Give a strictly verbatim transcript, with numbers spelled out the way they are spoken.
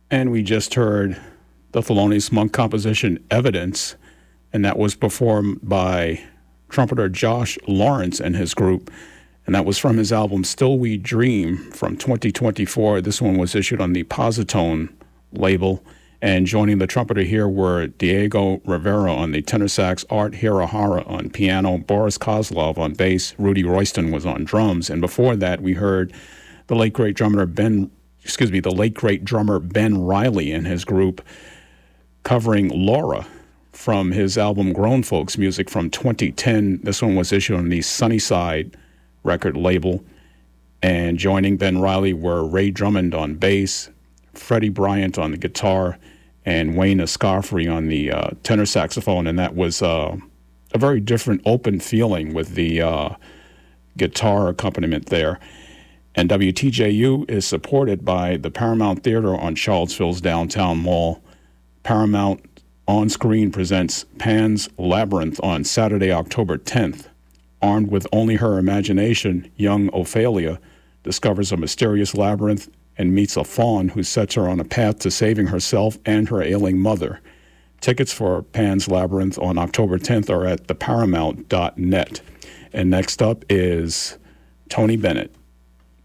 And we just heard the Thelonious Monk composition Evidence, and that was performed by trumpeter Josh Lawrence and his group. And that was from his album Still We Dream from twenty twenty-four. This one was issued on the Positone label. And joining the trumpeter here were Diego Rivera on the tenor sax, Art Hirahara on piano, Boris Kozlov on bass, Rudy Royston was on drums. And before that, we heard the late great drummer Ben, excuse me, the late great drummer Ben Riley and his group covering Laura from his album Grown Folks Music from twenty ten. This one was issued on the Sunnyside record label. And joining Ben Riley were Ray Drummond on bass, Freddie Bryant on the guitar, and Wayne Escoffery on the uh, tenor saxophone. And that was uh, a very different open feeling with the uh, guitar accompaniment there. And W T J U is supported by the Paramount Theater on Charlottesville's downtown mall. Paramount On Screen presents Pan's Labyrinth on Saturday, October tenth. Armed with only her imagination, young Ophelia discovers a mysterious labyrinth and meets a faun who sets her on a path to saving herself and her ailing mother. Tickets for Pan's Labyrinth on October tenth are at the paramount dot net. And next up is Tony Bennett.